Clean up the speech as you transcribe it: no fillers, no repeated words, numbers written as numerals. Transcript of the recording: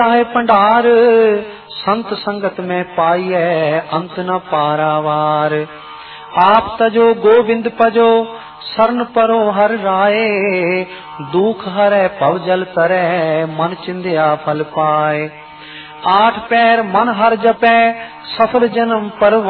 है भंडार संत संगत में पाइए अंत न पारावार। आप तजो गोविंद पजो शरण परो हर राय, दुख हरै पव जल तरै मन चिंध्या फल पाए। आठ पैर मन हर जपै सफल जन्म पर